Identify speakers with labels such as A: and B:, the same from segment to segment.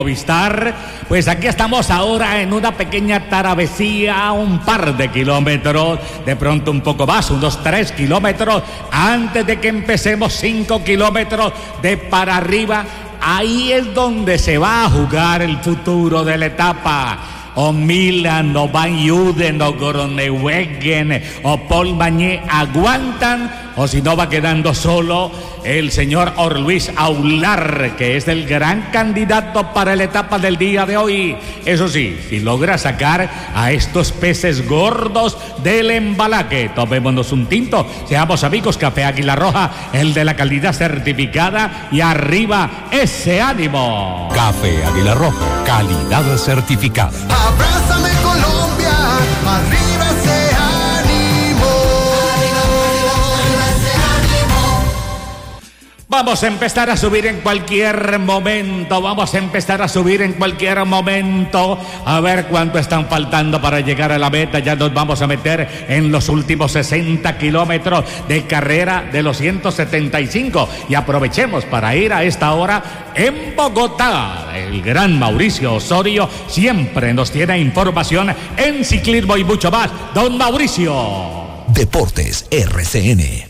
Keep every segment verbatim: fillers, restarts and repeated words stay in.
A: Movistar, pues aquí estamos ahora en una pequeña travesía, un par de kilómetros, de pronto un poco más, unos tres kilómetros, antes de que empecemos cinco kilómetros de para arriba. Ahí es donde se va a jugar el futuro de la etapa. O Milan, o Van Juden, o Groenewegen, o Paul Bagné aguantan, o si no va quedando solo el señor Orluis Aular, que es el gran candidato para la etapa del día de hoy. Eso sí, si logra sacar a estos peces gordos del embalaje. Tomémonos un tinto, seamos amigos. Café Águila Roja, el de la calidad certificada, y arriba ese ánimo.
B: Café Águila Roja, calidad certificada.
C: Abrázame Colombia, arriba ese ánimo. Arriba, arriba, arriba ese ánimo.
A: Vamos a empezar a subir en cualquier momento, vamos a empezar a subir en cualquier momento, a ver cuánto están faltando para llegar a la meta. Ya nos vamos a meter en los últimos sesenta kilómetros de carrera de los ciento setenta y cinco, y aprovechemos para ir a esta hora en Bogotá. El gran Mauricio Osorio siempre nos tiene información en ciclismo y mucho más. Don Mauricio.
B: Deportes R C N.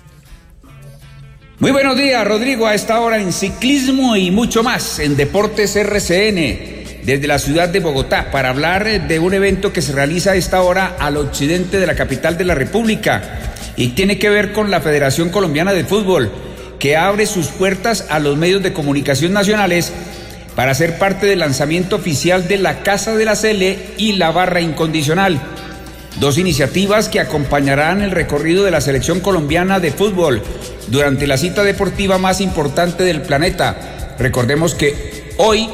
D: Muy buenos días, Rodrigo, a esta hora en ciclismo y mucho más en Deportes R C N, desde la ciudad de Bogotá, para hablar de un evento que se realiza a esta hora al occidente de la capital de la República y tiene que ver con la Federación Colombiana de Fútbol, que abre sus puertas a los medios de comunicación nacionales para ser parte del lanzamiento oficial de la Casa de la Cele y la Barra Incondicional. Dos iniciativas que acompañarán el recorrido de la selección colombiana de fútbol durante la cita deportiva más importante del planeta. Recordemos que hoy,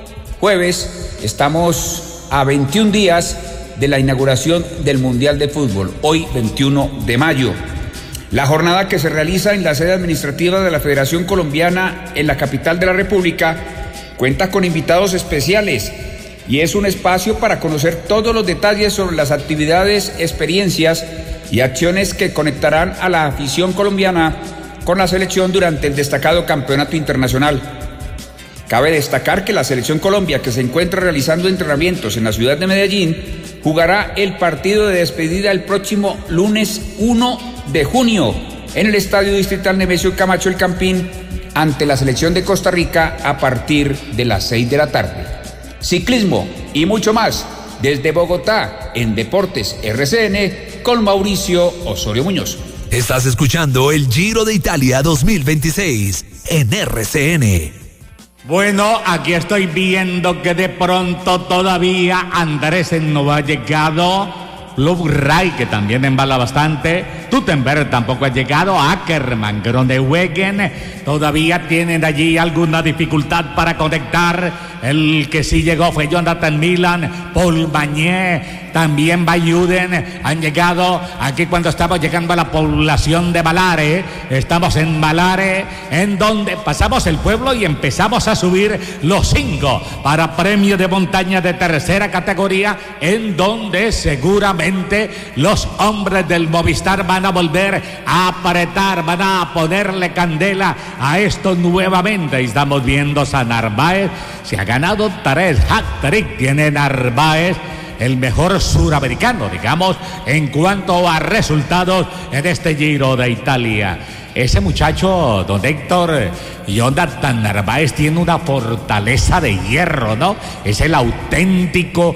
D: jueves, estamos a veintiún días de la inauguración del Mundial de Fútbol, hoy veintiuno de mayo. La jornada, que se realiza en la sede administrativa de la Federación Colombiana en la capital de la República, cuenta con invitados especiales y es un espacio para conocer todos los detalles sobre las actividades, experiencias y acciones que conectarán a la afición colombiana con la selección durante el destacado campeonato internacional. Cabe destacar que la Selección Colombia, que se encuentra realizando entrenamientos en la ciudad de Medellín, jugará el partido de despedida el próximo lunes uno de junio en el Estadio Distrital Nemesio Camacho El Campín ante la selección de Costa Rica a partir de las seis de la tarde. Ciclismo y mucho más desde Bogotá en Deportes R C N con Mauricio Osorio Muñoz.
B: Estás escuchando el Giro de Italia dos mil veintiséis en R C N.
A: Bueno, aquí estoy viendo que de pronto todavía Andresen no ha llegado. Club Rai, que también embala bastante. Tuttenberg tampoco ha llegado. Ackerman, Groenewegen todavía tienen allí alguna dificultad para conectar. El que sí llegó fue Jonathan Milan, Paul Bagné, también Van Juden han llegado. Aquí cuando estamos llegando a la población de Balare, estamos en Balare, en donde pasamos el pueblo y empezamos a subir los cinco para premio de montaña de tercera categoría, en donde seguramente los hombres del Movistar van a volver a apretar, van a ponerle candela a esto nuevamente. Y estamos viendo a Narváez, se ha ganado tres hat-trick, tiene Narváez, el mejor suramericano, digamos, en cuanto a resultados en este Giro de Italia. Ese muchacho, don Héctor, Jonathan Narváez, tiene una fortaleza de hierro, ¿no? Es el auténtico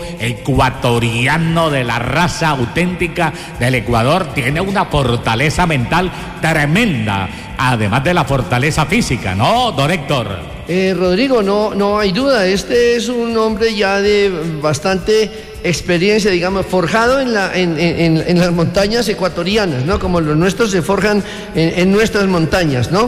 A: ecuatoriano de la raza auténtica del Ecuador. Tiene una fortaleza mental tremenda, además de la fortaleza física, ¿no, don Héctor?
E: Eh, Rodrigo, no, no hay duda, este es un hombre ya de bastante experiencia, digamos, forjado en, la, en, en, en las montañas ecuatorianas, ¿no? Como los nuestros se forjan en, en nuestras montañas, ¿no?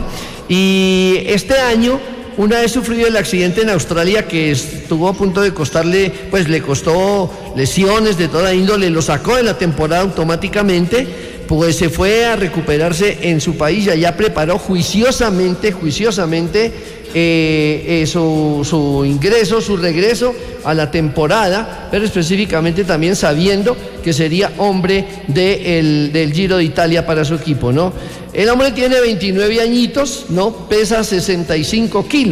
E: Y este año, una vez sufrido el accidente en Australia, que estuvo a punto de costarle, pues le costó lesiones de toda índole, lo sacó de la temporada automáticamente, pues se fue a recuperarse en su país y allá preparó juiciosamente, juiciosamente Eh, eh, su, su ingreso, su regreso a la temporada, pero específicamente también sabiendo que sería hombre de el, del Giro de Italia para su equipo, ¿no? El hombre tiene veintinueve añitos, ¿no? Pesa sesenta y cinco kilos,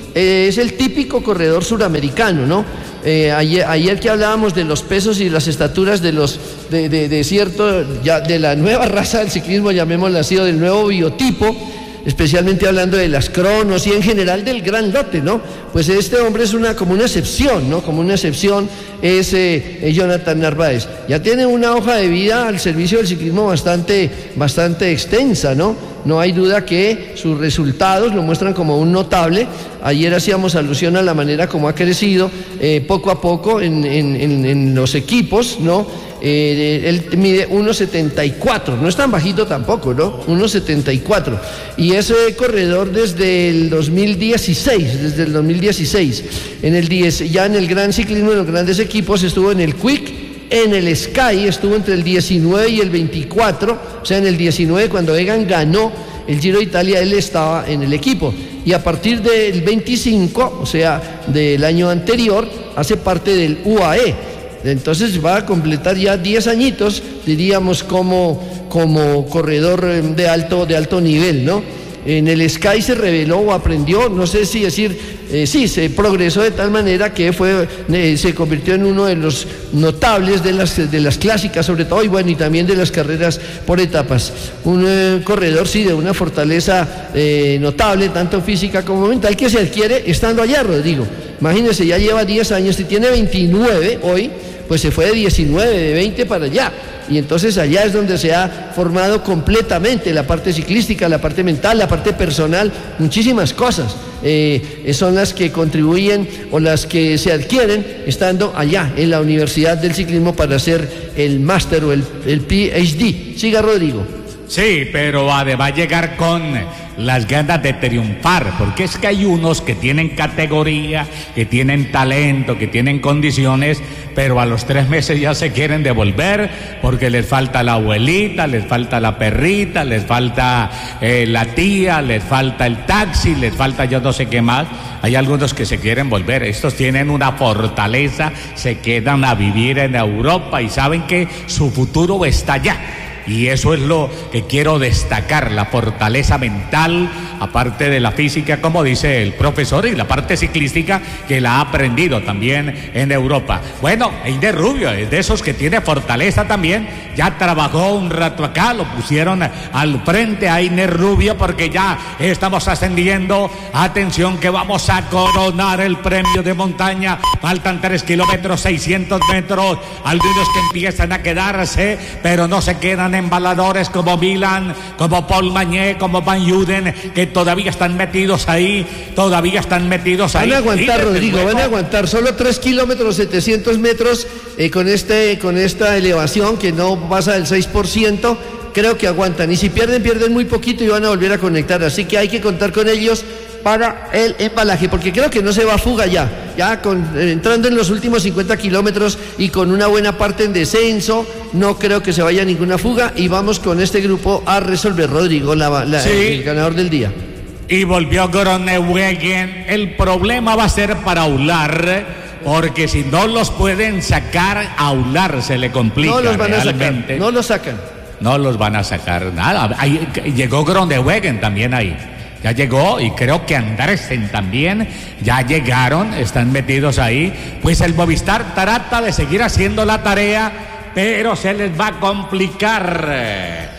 E: eh, es el típico corredor suramericano, ¿no? Eh, ayer, ayer que hablábamos de los pesos y las estaturas de los de, de, de cierto, ya de la nueva raza del ciclismo, llamémosla así, o del nuevo biotipo, especialmente hablando de las cronos y en general del gran lote, ¿no? Pues este hombre es una como una excepción, ¿no? Como una excepción es eh, eh, Jonathan Narváez. Ya tiene una hoja de vida al servicio del ciclismo bastante, bastante extensa, ¿no? No hay duda que sus resultados lo muestran como un notable. Ayer hacíamos alusión a la manera como ha crecido eh, poco a poco en, en, en, en los equipos, ¿no? Eh, él mide uno setenta y cuatro, no es tan bajito tampoco, ¿no? uno setenta y cuatro. Y es eh, corredor desde el dos mil dieciséis, desde el dos mil dieciséis. En el diez, ya en el gran ciclismo, en los grandes equipos, estuvo en el Quick, en el Sky, estuvo entre el diecinueve y el veinticuatro, o sea, en el diecinueve, cuando Egan ganó el Giro de Italia, él estaba en el equipo. Y a partir del veinticinco, o sea, del año anterior, hace parte del U A E. Entonces va a completar ya diez añitos, diríamos, como, como corredor de alto, de alto nivel, ¿no? En el Sky se reveló o aprendió, no sé si decir, eh, sí, se progresó de tal manera que fue, eh, se convirtió en uno de los notables de las, de las clásicas, sobre todo, y bueno, y también de las carreras por etapas. Un eh, corredor, sí, de una fortaleza eh, notable, tanto física como mental, que se adquiere estando allá, Rodrigo. Imagínense, ya lleva diez años y tiene veintinueve hoy, pues se fue de diecinueve, de veinte para allá. Y entonces allá es donde se ha formado completamente la parte ciclística, la parte mental, la parte personal, muchísimas cosas eh, son las que contribuyen o las que se adquieren estando allá en la Universidad del Ciclismo para hacer el máster o el, el P H D. Siga, Rodrigo.
A: Sí, pero además llegar con las ganas de triunfar, porque es que hay unos que tienen categoría, que tienen talento, que tienen condiciones, pero a los tres meses ya se quieren devolver porque les falta la abuelita, les falta la perrita, les falta eh, la tía, les falta el taxi, les falta yo no sé qué más. Hay algunos que se quieren volver, estos tienen una fortaleza, se quedan a vivir en Europa y saben que su futuro está allá. Y eso es lo que quiero destacar, la fortaleza mental, aparte de la física, como dice el profesor, y la parte ciclística que la ha aprendido también en Europa. Bueno, Eider Rubio es de esos que tiene fortaleza también, ya trabajó un rato acá, lo pusieron al frente a Eider Rubio porque ya estamos ascendiendo. Atención que vamos a coronar el premio de montaña, faltan tres kilómetros, seiscientos metros, algunos que empiezan a quedarse, pero no se quedan embaladores como Milan, como Paul Magné, como Van Juden, que todavía están metidos ahí, todavía están metidos ahí.
E: Van a aguantar, Rodrigo, luego van a aguantar, solo tres kilómetros, setecientos metros, eh, con, este, con esta elevación que no pasa del seis por ciento, creo que aguantan, y si pierden, pierden muy poquito y van a volver a conectar, así que hay que contar con ellos para el embalaje, porque creo que no se va a fuga ya, ya con, eh, entrando en los últimos cincuenta kilómetros y con una buena parte en descenso, no creo que se vaya ninguna fuga, y vamos con este grupo a resolver, Rodrigo, la, la, sí. el ganador del día.
A: Y volvió Groenewegen, el problema va a ser para Aular, porque si no los pueden sacar, a Aular se le complica.
E: No los van
A: realmente.
E: a sacar, no los sacan.
A: No los van a sacar, nada, ahí, llegó Groenewegen también ahí. Ya llegó, y creo que Andresen también, ya llegaron, están metidos ahí. Pues el Movistar trata de seguir haciendo la tarea, pero se les va a complicar.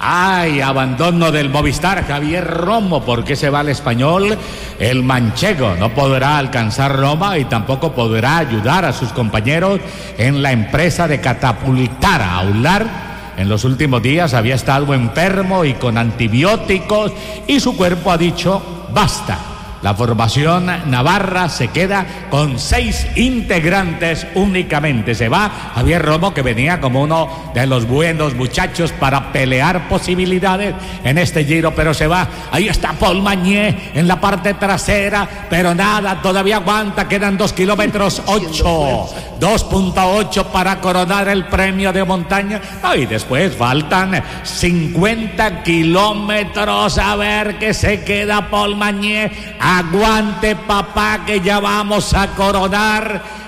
A: Ay, abandono del Movistar, Javier Romo, ¿por qué se va al Español? El manchego no podrá alcanzar Roma y tampoco podrá ayudar a sus compañeros en la empresa de catapultar a Aular. En los últimos días había estado enfermo y con antibióticos, y su cuerpo ha dicho basta. La formación navarra se queda con seis integrantes únicamente. Se va Javier Romo, que venía como uno de los buenos muchachos para pelear posibilidades en este Giro, pero se va. Ahí está Paul Magné en la parte trasera, pero nada, todavía aguanta, quedan dos kilómetros ocho, dos punto ocho para coronar el premio de montaña. Oh, y después faltan cincuenta kilómetros, a ver qué se queda Paul Magné. Aguante, papá, que ya vamos a coronar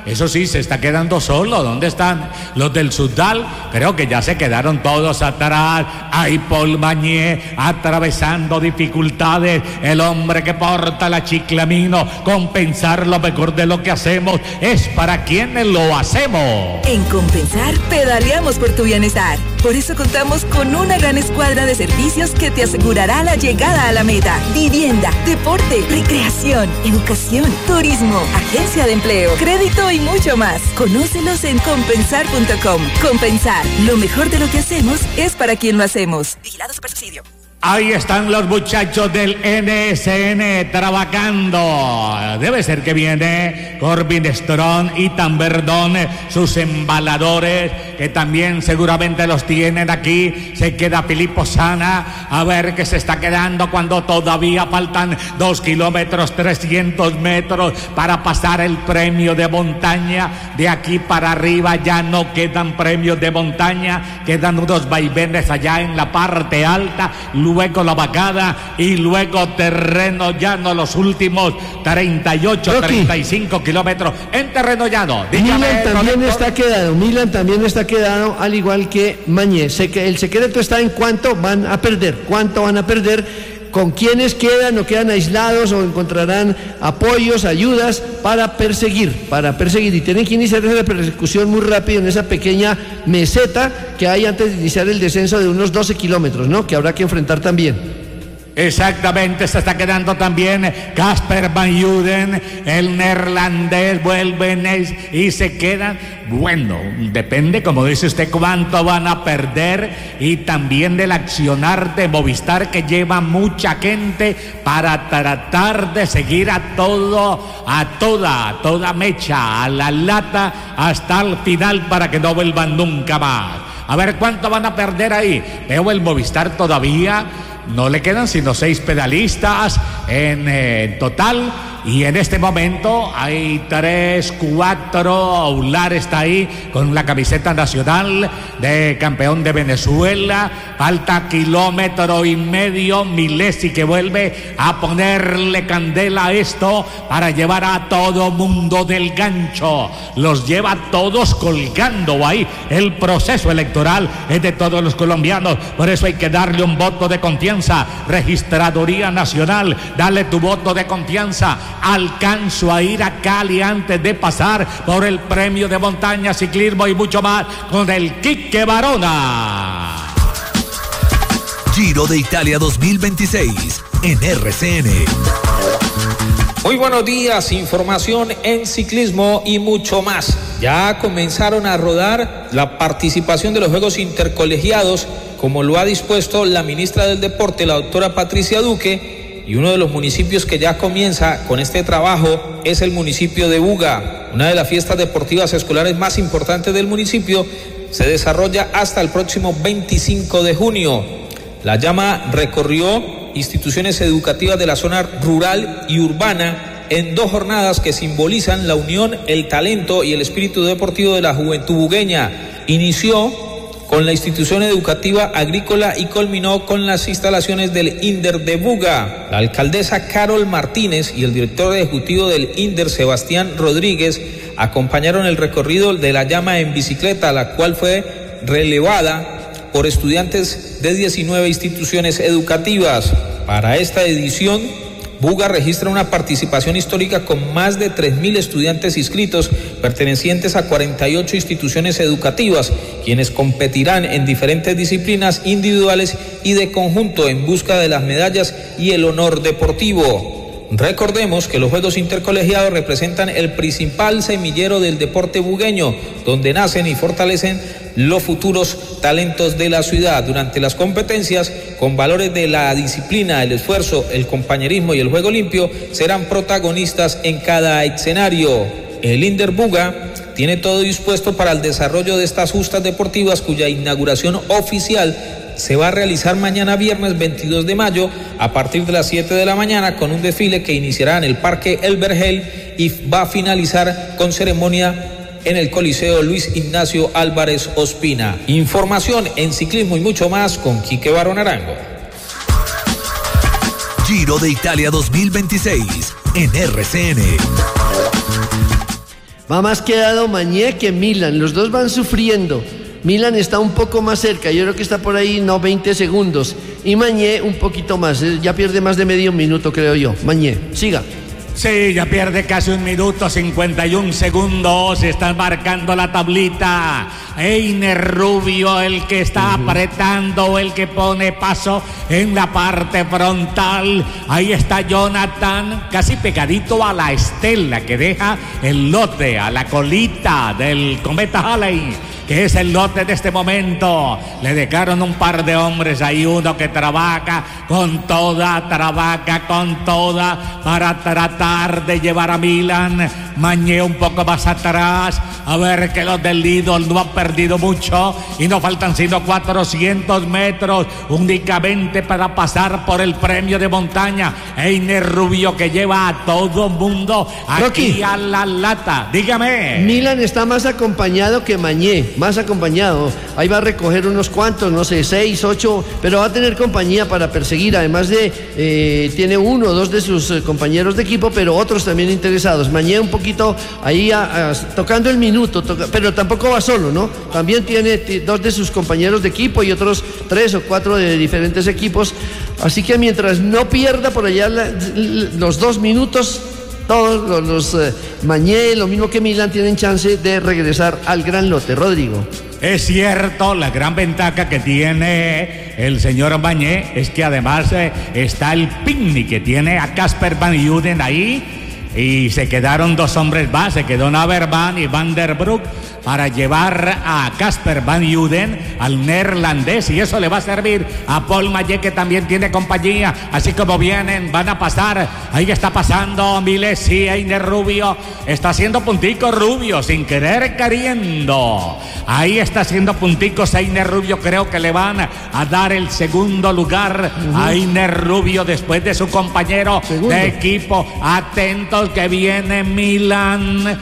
A: eso sí, se está quedando solo. ¿Dónde están los del Sudal? Creo que ya se quedaron todos atrás. Ahí Paul Mañé atravesando dificultades. El hombre que porta la Chiclamino. Compensar lo mejor de lo que hacemos es para quienes lo hacemos.
F: En Compensar, pedaleamos por tu bienestar. Por eso contamos con una gran escuadra de servicios que te asegurará la llegada a la meta. Vivienda, deporte, recreación, educación, turismo, agencia de empleo, crédito y mucho más. Conócelos en compensar punto com. Compensar, lo mejor de lo que hacemos es para quien lo hacemos. Vigilado Supersubsidio.
A: Ahí están los muchachos del N S N trabajando. Debe ser que viene Corbin Strong y Tamberdón, sus embaladores, que también seguramente los tienen aquí. Se queda Filippo Sana, a ver qué se está quedando cuando todavía faltan dos kilómetros, trescientos metros para pasar el premio de montaña. De aquí para arriba ya no quedan premios de montaña, quedan unos vaivenes allá en la parte alta. Luego la bajada y luego terreno llano, los últimos treinta y ocho,
E: Rocky.
A: treinta y cinco kilómetros en terreno llano. Dígame,
E: Milan también
A: Roberto.
E: está quedado, Milan también está quedado, al igual que Mañé. Sé que el secreto está en cuánto van a perder, cuánto van a perder, con quiénes quedan o quedan aislados o encontrarán apoyos, ayudas para perseguir, para perseguir. Y tienen que iniciar esa persecución muy rápido en esa pequeña meseta que hay antes de iniciar el descenso de unos doce kilómetros, ¿no? Que habrá que enfrentar también.
A: Exactamente, se está quedando también Casper Van Juden, el neerlandés, vuelven y se quedan. Bueno, depende, como dice usted, cuánto van a perder y también del accionar de Movistar, que lleva mucha gente para tratar de seguir a todo, a toda, a toda mecha, a la lata hasta el final para que no vuelvan nunca más. A ver cuánto van a perder ahí. Veo el Movistar todavía. No le quedan sino seis pedalistas en eh, total. Y en este momento hay tres, cuatro. Aular está ahí con la camiseta nacional de campeón de Venezuela. Falta kilómetro y medio. Milesi que vuelve a ponerle candela a esto para llevar a todo mundo del gancho. Los lleva todos colgando ahí. El proceso electoral es de todos los colombianos. Por eso hay que darle un voto de confianza. Registraduría Nacional, dale tu voto de confianza. Alcanzo a ir a Cali antes de pasar por el premio de montaña, ciclismo y mucho más con el Quique Barona.
B: Giro de Italia dos mil veintiséis en R C N.
G: Muy buenos días, información en ciclismo y mucho más. Ya comenzaron a rodar la participación de los Juegos Intercolegiados, como lo ha dispuesto la ministra del Deporte, la doctora Patricia Duque. Y uno de los municipios que ya comienza con este trabajo es el municipio de Buga. Una de las fiestas deportivas escolares más importantes del municipio se desarrolla hasta el próximo veinticinco de junio. La llama recorrió instituciones educativas de la zona rural y urbana en dos jornadas que simbolizan la unión, el talento y el espíritu deportivo de la juventud bugueña. Inició con la institución educativa agrícola y culminó con las instalaciones del INDER de Buga. La alcaldesa Carol Martínez y el director ejecutivo del INDER, Sebastián Rodríguez, acompañaron el recorrido de la llama en bicicleta, la cual fue relevada por estudiantes de diecinueve instituciones educativas. Para esta edición, Buga registra una participación histórica con más de tres mil estudiantes inscritos pertenecientes a cuarenta y ocho instituciones educativas, quienes competirán en diferentes disciplinas individuales y de conjunto en busca de las medallas y el honor deportivo. Recordemos que los Juegos Intercolegiados representan el principal semillero del deporte bugueño, donde nacen y fortalecen los futuros talentos de la ciudad. Durante las competencias, con valores de la disciplina, el esfuerzo, el compañerismo y el juego limpio, serán protagonistas en cada escenario. El INDER Buga tiene todo dispuesto para el desarrollo de estas justas deportivas, cuya inauguración oficial se va a realizar mañana viernes veintidós de mayo a partir de las siete de la mañana, con un desfile que iniciará en el Parque El Vergel y va a finalizar con ceremonia en el Coliseo Luis Ignacio Álvarez Ospina. Información en ciclismo y mucho más con Quique Barón Arango.
B: Giro de Italia dos mil veintiséis en R C N.
E: Va más quedado Mañé que Milan. Los dos van sufriendo. Milan está un poco más cerca, yo creo que está por ahí, no, veinte segundos. Y Mañé un poquito más, ya pierde más de medio minuto, creo yo. Mañé, siga.
A: Sí, ya pierde casi un minuto, cincuenta y un segundos, está marcando la tablita. Einer Rubio, el que está uh-huh. apretando, el que pone paso en la parte frontal. Ahí está Jonathan, casi pegadito a la estela que deja el lote, a la colita del cometa Halley, que es el lote de este momento. Le dejaron un par de hombres ahí, uno que trabaja con toda, trabaja con toda para tratar de llevar a Milan. Mañé un poco más atrás, a ver que los del Lidl no han perdido mucho y nos faltan sino cuatrocientos metros únicamente para pasar por el premio de montaña. Einer Rubio que lleva a todo mundo aquí Rocky, a la lata. Dígame.
E: Milan está más acompañado que Mañé, más acompañado. Ahí va a recoger unos cuantos, no sé, seis, ocho, pero va a tener compañía para perseguir. Además de, eh, tiene uno o dos de sus eh, compañeros de equipo, pero otros también interesados. Mañé un poquito ahí a, a, tocando el minuto, toca, pero tampoco va solo, ¿no? También tiene t- dos de sus compañeros de equipo y otros tres o cuatro de diferentes equipos. Así que mientras no pierda por allá la, los dos minutos, todos los, los eh, Mañé, lo mismo que Milan, tienen chance de regresar al gran lote. Rodrigo.
A: Es cierto, la gran ventaja que tiene el señor Mañé es que además eh, está el picnic que tiene a Casper Van Uden ahí. Y se quedaron dos hombres más, se quedó Naverman y Van der Broek para llevar a Casper Van Uden, al neerlandés, y eso le va a servir a Paul Mañé, que también tiene compañía. Así como vienen, van a pasar. Ahí está pasando Miles y Einer Rubio. Está haciendo punticos Rubio, sin querer queriendo. Ahí está haciendo punticos Einer Rubio. Creo que le van a dar el segundo lugar uh-huh. a Einer Rubio después de su compañero segundo. de equipo. Atentos que viene Milan.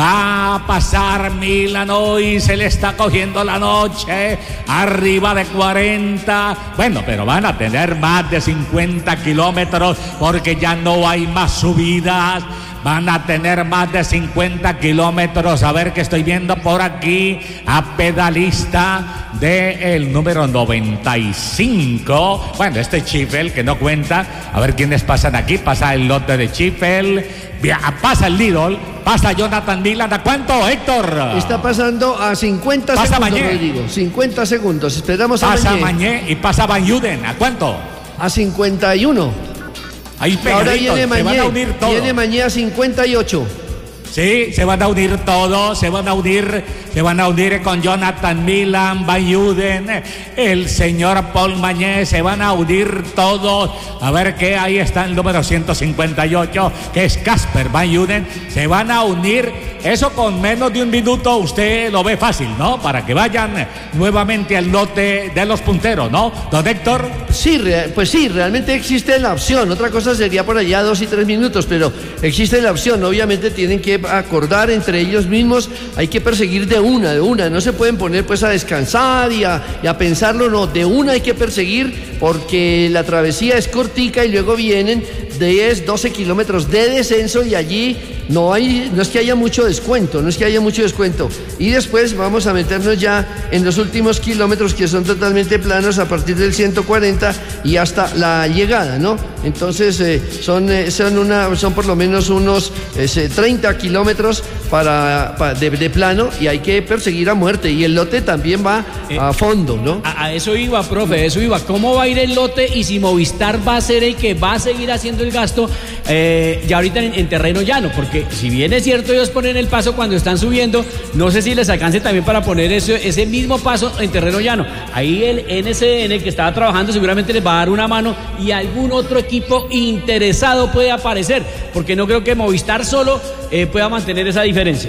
A: Va a pasar Milan hoy, se le está cogiendo la noche, arriba de cuarenta, bueno, pero van a tener más de cincuenta kilómetros porque ya no hay más subidas. Van a tener más de cincuenta kilómetros. A ver que estoy viendo por aquí a pedalista del número noventa y cinco. Bueno, este Schiffel que no cuenta. A ver quiénes pasan aquí. Pasa el lote de Schiffel. Pasa el Lidl. Pasa Jonathan Milan. ¿A cuánto, Héctor?
E: Está pasando a cincuenta
A: pasa
E: segundos,
A: Mañé.
E: Rodrigo. cincuenta segundos. Esperamos a
A: pasa
E: Mañé.
A: Mañé y pasa Van Uden. ¿A cuánto?
E: A cincuenta y uno.
A: Ahí
E: ahora viene Mañé,
A: se van a unir todos.
E: Viene Mañé a cincuenta y ocho.
A: Sí, se van a unir todos, se van a unir, se van a unir con Jonathan Milan, Van Uden, el señor Paul Mañé, se van a unir todos. A ver qué, ahí está el número ciento cincuenta y ocho, que es Casper Van Uden. Se van a unir, eso con menos de un minuto, usted lo ve fácil, ¿no? Para que vayan nuevamente al lote de los punteros, ¿no, don Héctor?
E: Sí, pues sí, realmente existe la opción. Otra cosa sería por allá dos y tres minutos, pero existe la opción. Obviamente tienen que acordar entre ellos mismos, hay que perseguir de una, de una, no se pueden poner pues a descansar y a, y a pensarlo, no, de una hay que perseguir porque la travesía es cortica y luego vienen diez, doce kilómetros de descenso y allí no hay, no es que haya mucho descuento, no es que haya mucho descuento. Y después vamos a meternos ya en los últimos kilómetros que son totalmente planos a partir del ciento cuarenta y hasta la llegada, ¿no? Entonces eh, son, eh, son, una, son por lo menos unos eh, treinta kilómetros para, para de, de plano y hay que perseguir a muerte. Y el lote también va eh, a fondo, ¿no?
H: A, a eso iba, profe, eso iba. ¿Cómo va a ir el lote y si Movistar va a ser el que va a seguir haciendo el gasto eh, ya ahorita en, en terreno llano? Porque si bien es cierto ellos ponen el paso cuando están subiendo, no sé si les alcance también para poner ese, ese mismo paso en terreno llano. Ahí el N S N que estaba trabajando seguramente les va a dar una mano y algún otro equipo interesado puede aparecer, porque no creo que Movistar solo eh, pueda mantener esa diferencia.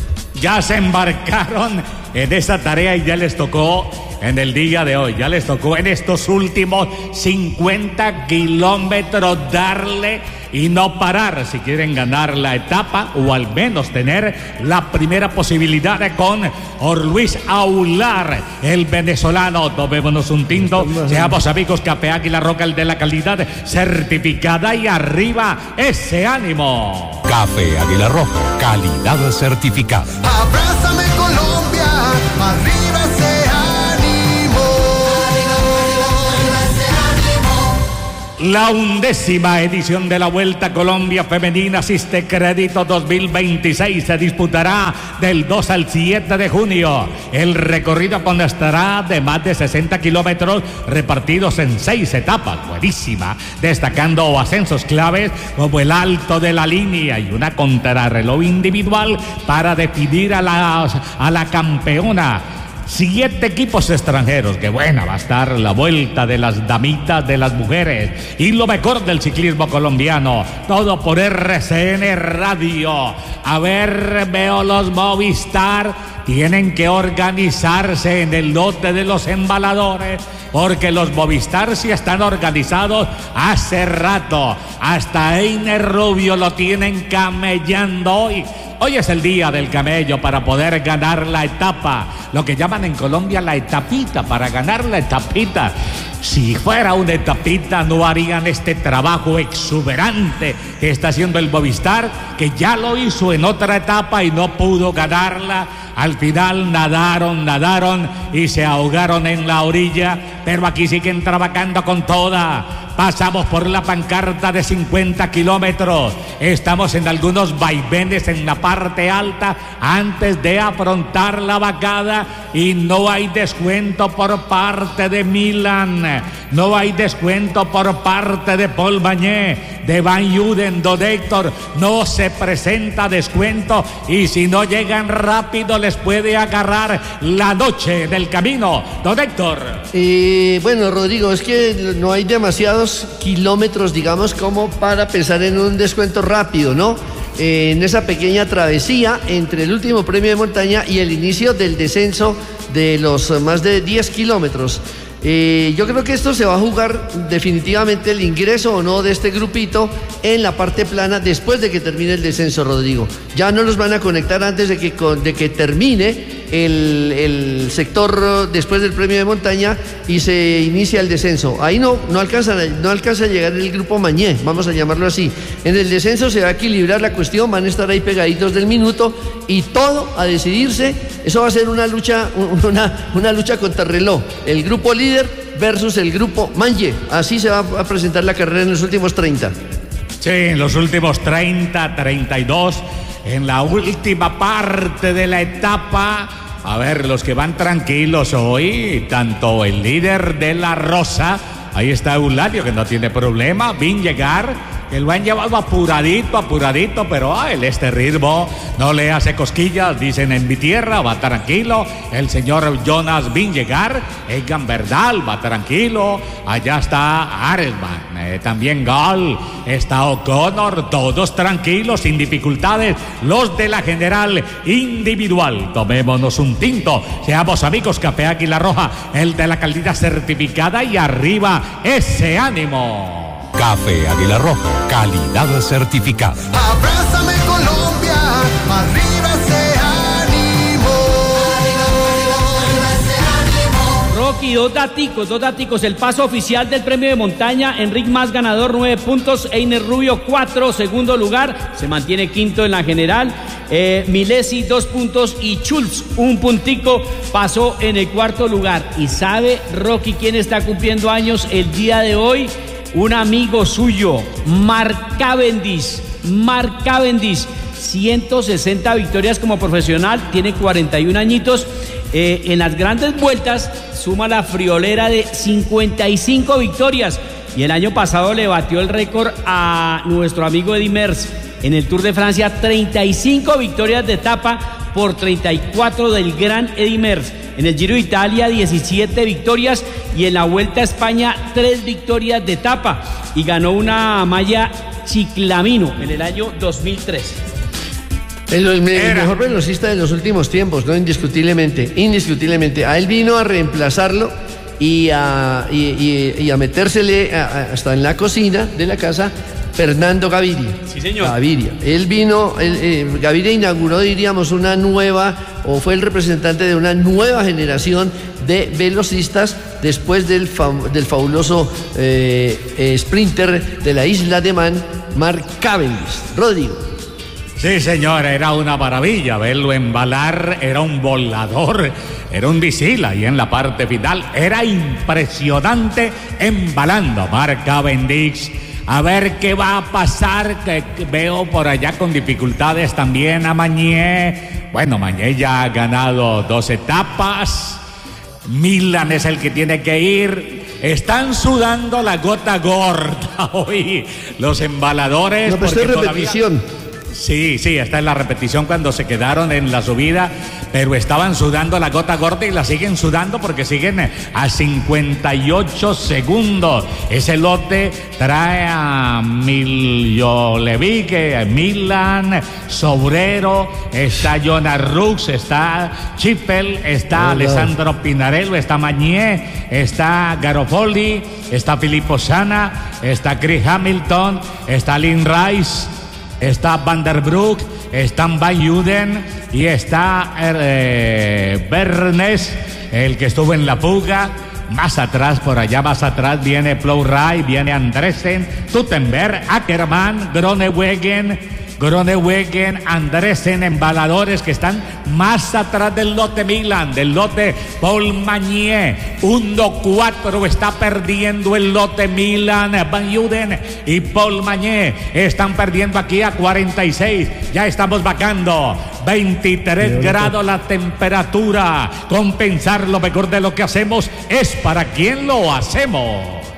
A: Ya se embarcaron en esa tarea y ya les tocó en el día de hoy, ya les tocó en estos últimos cincuenta kilómetros darle y no parar si quieren ganar la etapa o al menos tener la primera posibilidad con Or Luis Aular, el venezolano. Tomémonos un tinto, seamos amigos. Café Águila Roja, el de la calidad certificada, y arriba ese ánimo.
B: Café Águila Roja, calidad certificada.
C: Abrázame Colombia, arriba ese ánimo. Arriba ese ánimo.
A: La undécima edición de la Vuelta a Colombia Femenina Asiste Crédito dos mil veintiséis se disputará del dos al siete de junio. El recorrido constará de más de sesenta kilómetros repartidos en seis etapas. Buenísima, destacando ascensos claves como el Alto de la Línea y una contrarreloj individual para definir a la, a la campeona. Siete equipos extranjeros. Qué buena va a estar la Vuelta de las damitas, de las mujeres, y lo mejor del ciclismo colombiano. Todo por R C N Radio. A ver, veo los Movistar. Tienen que organizarse en el lote de los embaladores, porque los Movistar sí están organizados hace rato. Hasta Einer Rubio lo tienen camellando hoy. Hoy es el día del camello para poder ganar la etapa, lo que llaman en Colombia la etapita, para ganar la etapita. Si fuera una etapita no harían este trabajo exuberante que está haciendo el Movistar, que ya lo hizo en otra etapa y no pudo ganarla. Al final nadaron, nadaron y se ahogaron en la orilla, pero aquí siguen trabajando con toda. Pasamos por la pancarta de cincuenta kilómetros. Estamos en algunos vaivenes en la parte alta antes de afrontar la bajada, y no hay descuento por parte de Milan. No hay descuento por parte de Paul Bagné, de Van Juden, Don Héctor. No se presenta descuento, y si no llegan rápido les puede agarrar la noche del camino. Don Héctor.
E: Eh, bueno, Rodrigo, es que no hay demasiados kilómetros, digamos, como para pensar en un descuento rápido, ¿no? Eh, en esa pequeña travesía entre el último premio de montaña y el inicio del descenso de los más de diez kilómetros. Eh, yo creo que esto se va a jugar definitivamente el ingreso o no de este grupito en la parte plana después de que termine el descenso, Rodrigo. Ya no los van a conectar antes de que, de que termine el, el sector después del premio de montaña y se inicia el descenso. Ahí no, no, alcanza, no alcanza a llegar el grupo Mañé, vamos a llamarlo así. En el descenso se va a equilibrar la cuestión, van a estar ahí pegaditos del minuto y todo a decidirse. Eso va a ser una lucha, una, una lucha contra reloj. El grupo líder versus el grupo Manje. Así se va a presentar la carrera en los últimos treinta.
A: Sí, en los últimos treinta, treinta y dos, en la última parte de la etapa. A ver, los que van tranquilos hoy, tanto el líder de la Rosa, ahí está Eulalio, que no tiene problema, Vingegaard, que lo han llevado apuradito, apuradito, pero a él este ritmo no le hace cosquillas, dicen en mi tierra, va tranquilo. El señor Jonas Vingegaard, Egan Bernal, va tranquilo. Allá está Arensman, eh, también Gall, está O'Connor, todos tranquilos, sin dificultades. Los de la general individual, tomémonos un tinto, seamos amigos. Café Águila Roja, el de la calidad certificada, y arriba ese ánimo.
B: Café Águila Roja, calidad certificada.
C: Abrázame Colombia, arriba ese ánimo. Arriba ese ánimo.
H: Rocky, dos daticos, dos daticos. El paso oficial del premio de montaña: Enric Mas ganador, nueve puntos. Einer Rubio, cuatro, segundo lugar. Se mantiene quinto en la general. Eh, Milesi, dos puntos. Y Schultz, un puntico, pasó en el cuarto lugar. ¿Y sabe, Rocky, quién está cumpliendo años el día de hoy? Un amigo suyo, Mark Cavendish. Mark Cavendish, ciento sesenta victorias como profesional, tiene cuarenta y un añitos. Eh, en las grandes vueltas suma la friolera de cincuenta y cinco victorias. Y el año pasado le batió el récord a nuestro amigo Eddy Merckx en el Tour de Francia, treinta y cinco victorias de etapa por treinta y cuatro del gran Eddy Merckx. En el Giro de Italia, diecisiete victorias, y en la Vuelta a España, tres victorias de etapa, y ganó una malla Chiclamino en el año dos mil tres.
E: El, el, el mejor velocista de los últimos tiempos, ¿no? Indiscutiblemente, indiscutiblemente. A él vino a reemplazarlo y a, y, y, y a metérsele a, a, hasta en la cocina de la casa Fernando Gaviria.
H: Sí, señor.
E: Gaviria. Él vino, él, eh, Gaviria inauguró, diríamos, una nueva, o fue el representante de una nueva generación de velocistas después del, fa del fabuloso eh, eh, sprinter de la isla de Man, Mark Cavendish. Rodrigo.
A: Sí, señor, era una maravilla verlo embalar, era un volador, era un misil ahí en la parte final, era impresionante embalando Mark Cavendish. A ver qué va a pasar, que veo por allá con dificultades también a Mañé. Bueno, Mañé ya ha ganado dos etapas, Milan es el que tiene que ir. Están sudando la gota gorda hoy los embaladores.
E: No, pues
A: porque
E: es repetición.
A: Todavía... Sí, sí, está en la repetición cuando se quedaron en la subida, pero estaban sudando la gota gorda y la siguen sudando porque siguen a cincuenta y ocho segundos. Ese lote trae a Miljolevic, Milan, Sobrero, está Jonas Rux, está Chippel, está
E: Hola.
A: Alessandro Pinarello, está Mañé, está Garofoli, está Filippo Sana, está Chris Hamilton, está Lynn Rice, está Van der Broek, está Van Juden y está eh, Bernes, el que estuvo en la fuga. Más atrás, por allá más atrás, viene Plowray, viene Andresen, Tuttenberg, Ackermann, Groenewegen, Groenewegen, Andresen, embaladores que están más atrás del lote Milan, del lote Paul Mañé. uno cuatro está perdiendo el lote Milan, Van Juden y Paul Mañé están perdiendo aquí a cuarenta y seis. Ya estamos bajando. veintitrés grados la temperatura. Compensar lo mejor de lo que hacemos es para quien lo hacemos.